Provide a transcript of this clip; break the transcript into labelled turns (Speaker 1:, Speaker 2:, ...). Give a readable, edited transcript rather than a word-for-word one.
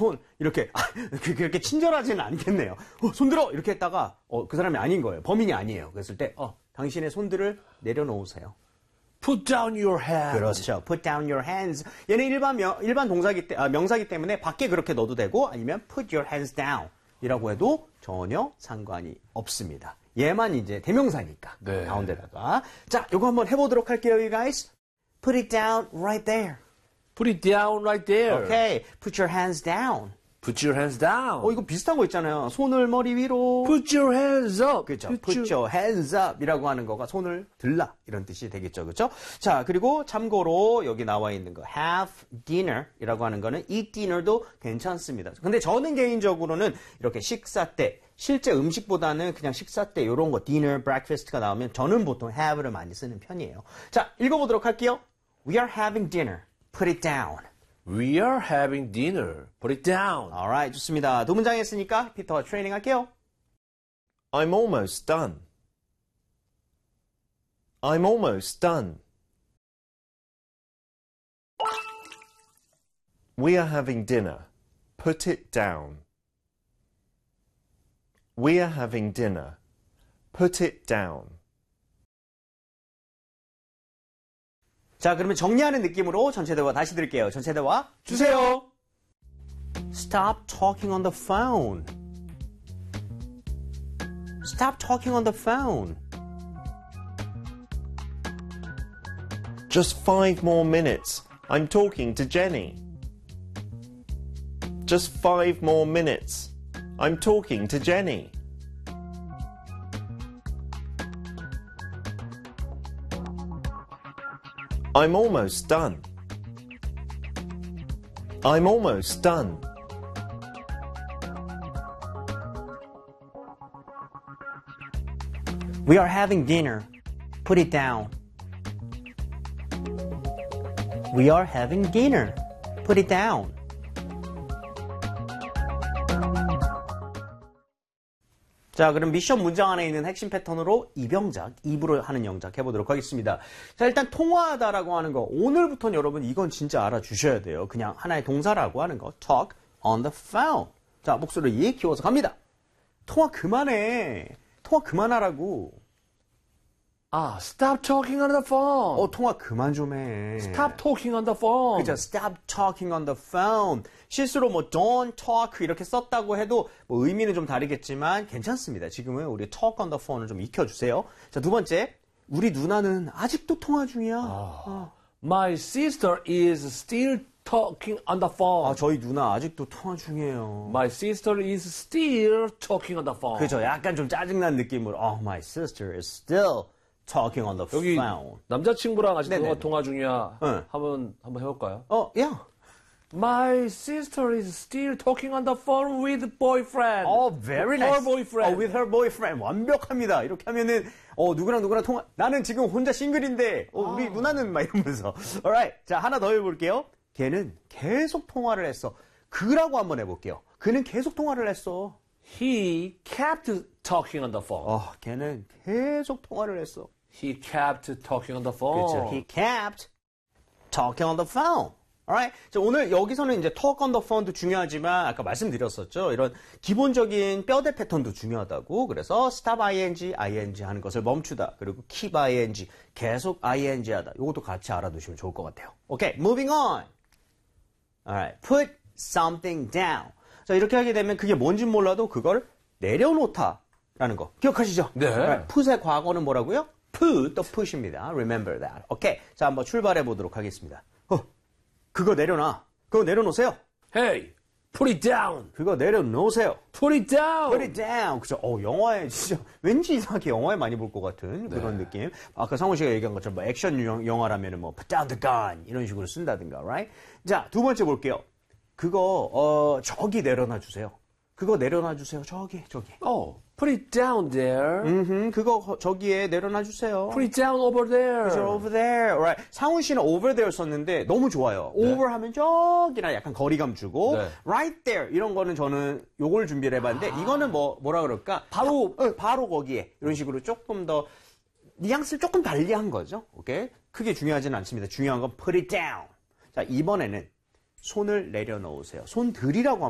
Speaker 1: 손 이렇게 그렇게 친절하지는 않겠네요. 손 들어 이렇게 했다가 그 사람이 아닌 거예요. 범인이 아니에요. 그랬을 때 당신의 손들을 내려놓으세요.
Speaker 2: Put down your hands.
Speaker 1: 그렇죠. Put down your hands. 얘는 일반 동사기 명사기 때문에 밖에 그렇게 넣어도 되고 아니면 put your hands down 이라고 해도 전혀 상관이 없습니다. 얘만 이제 대명사니까.
Speaker 2: 네.
Speaker 1: 가운데다가. 자, 요거 한번 해보도록 할게요, you guys. Put it down right there.
Speaker 2: Put it down right there.
Speaker 1: Okay. Put your hands down.
Speaker 2: Put your hands down.
Speaker 1: 이거 비슷한 거 있잖아요. 손을 머리 위로.
Speaker 2: Put your hands up.
Speaker 1: 그렇죠. Put your hands up 이라고 하는 거가 손을 들라 이런 뜻이 되겠죠. 그렇죠? 자, 그리고 참고로 여기 나와 있는 거 have dinner 이라고 하는 거는 eat dinner도 괜찮습니다. 근데 저는 개인적으로는 이렇게 식사 때 실제 음식보다는 그냥 식사 때 이런 거 dinner, breakfast가 나오면 저는 보통 have를 많이 쓰는 편이에요. 자, 읽어보도록 할게요. We are having dinner. Put it down.
Speaker 2: We are having dinner. Put it down.
Speaker 1: Alright, 좋습니다. 두 문장 했으니까 피터 트레이닝 할게요.
Speaker 3: I'm almost done. I'm almost done. We are having dinner. Put it down. We are having dinner. Put it down.
Speaker 1: 자, 그러면 정리하는 느낌으로 전체 대화 다시 드릴게요. 전체 대화 주세요. Stop talking on the phone. Stop talking on the phone.
Speaker 3: Just 5 more minutes. I'm talking to Jenny. Just 5 more minutes. I'm talking to Jenny. I'm almost done. I'm almost done.
Speaker 1: We are having dinner. Put it down. We are having dinner. Put it down. 자, 그럼 미션 문장 안에 있는 핵심 패턴으로 이병작, 입으로 하는 영작 해보도록 하겠습니다. 자, 일단 통화하다라고 하는 거 오늘부터는 여러분 이건 진짜 알아주셔야 돼요. 그냥 하나의 동사라고 하는 거 talk on the phone. 자, 목소리 키워서 갑니다. 통화 그만해. 통화 그만하라고.
Speaker 2: Stop talking on the phone.
Speaker 1: 통화 그만 좀 해.
Speaker 2: Stop talking on the phone.
Speaker 1: 그죠? Stop talking on the phone. 실수로 뭐 don't talk 이렇게 썼다고 해도 뭐 의미는 좀 다르겠지만 괜찮습니다. 지금은 우리 talk on the phone을 좀 익혀주세요. 자, 두 번째. 우리 누나는 아직도 통화 중이야.
Speaker 2: My sister is still talking on the phone.
Speaker 1: 저희 누나 아직도 통화 중이에요.
Speaker 2: My sister is still talking on the phone.
Speaker 1: 그죠? 약간 좀 짜증난 느낌으로 my sister is still talking on the
Speaker 2: 여기
Speaker 1: phone.
Speaker 2: 남자친구랑 아직
Speaker 1: 네네네.
Speaker 2: 통화 중이야.
Speaker 1: 응.
Speaker 2: 한번 해볼까요?
Speaker 1: yeah.
Speaker 2: My sister is still talking on the phone with boyfriend.
Speaker 1: Very nice.
Speaker 2: Her boyfriend.
Speaker 1: with her boyfriend. 완벽합니다. 이렇게 하면은, 누구랑 통화, 나는 지금 혼자 싱글인데, 우리 누나는 막 이러면서. Alright. 자, 하나 더 해볼게요. 걔는 계속 통화를 했어. 그라고 한번 해볼게요. 그는 계속 통화를 했어.
Speaker 2: He kept talking on the phone.
Speaker 1: 걔는 계속 통화를 했어.
Speaker 2: He kept talking on the phone.
Speaker 1: 그렇죠. He kept talking on the phone. Alright. 자, 오늘 여기서는 이제 talk on the phone도 중요하지만 아까 말씀드렸었죠. 이런 기본적인 뼈대 패턴도 중요하다고. 그래서 stop ing, ing 하는 것을 멈추다. 그리고 keep ing, 계속 ing 하다. 이것도 같이 알아두시면 좋을 것 같아요. Okay, moving on. Alright. Put something down. 자, 이렇게 하게 되면 그게 뭔지 몰라도 그걸 내려놓다라는 거. 기억하시죠?
Speaker 2: 네.
Speaker 1: Alright. put의 과거는 뭐라고요? put, 또 put입니다. Remember that. 오케이. 자, 한번 출발해 보도록 하겠습니다. 그거 내려놔. 그거 내려놓으세요.
Speaker 2: Hey, put it down.
Speaker 1: 그거 내려놓으세요.
Speaker 2: Put it down.
Speaker 1: Put it down. 그죠? 영화에 진짜 왠지 이상하게 영화에 많이 볼 것 같은 그런 느낌. 아까 상훈 씨가 얘기한 것처럼 뭐 액션 영화라면은 뭐 put down the gun 이런 식으로 쓴다든가, right? 자, 두 번째 볼게요. 그거 저기 내려놔 주세요. 그거 내려놔 주세요. 저기.
Speaker 2: Put it down there.
Speaker 1: 그거 저기에 내려놔 주세요.
Speaker 2: Put it down over there.
Speaker 1: 그죠, over there. Alright. 상훈 씨는 over there 썼는데 너무 좋아요. over 하면 저기나 약간 거리감 주고 right there 이런 거는 저는 요걸 준비를 해봤는데 이거는 뭐라 그럴까? 바로 거기에 이런 식으로 조금 더 뉘앙스를 조금 달리한 거죠. 오케이? 크게 중요하지는 않습니다. 중요한 건 put it down. 자, 이번에는 손을 내려놓으세요. 손 들이라고